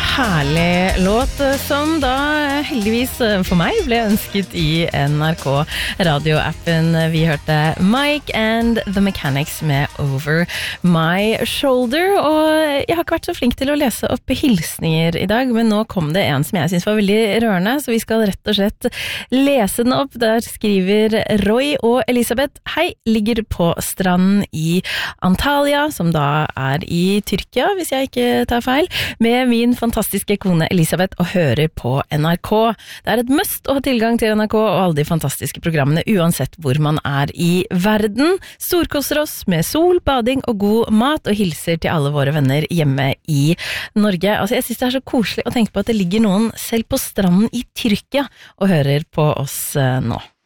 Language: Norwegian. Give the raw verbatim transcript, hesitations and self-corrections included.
herlig låt som da heldigvis for meg ble ønsket i N R K radioappen. Vi hørte Mike and the Mechanics med Over My Shoulder, og jeg har ikke vært så flink til å lese opp hilsninger i dag, men nå kom det en som jeg synes var veldig rørende, så vi skal rett og slett lese den opp. Der skriver Roy og Elisabeth: Hei, ligger på stranden i Antalya, som da er i Tyrkia, hvis jeg ikke tar feil, med min fantastiske kone Elisabeth og hører på N R K. Det er et must å ha tilgang til N R K og alle de fantastiske programmene uansett hvor man er i verden. Storkoser oss med sol, bading og god mat, og hilser til alle våre venner hjemme i Norge. Altså, jeg synes det er så koselig å tenke på at det ligger noen selv på stranden i Tyrkia og hører på oss nå.